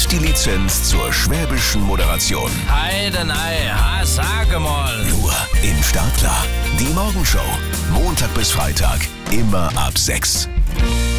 und die Lizenz zur schwäbischen Moderation. Heidenei, sag mal. Nur im Startklar. Die Morgenshow. Montag bis Freitag. Immer ab 6.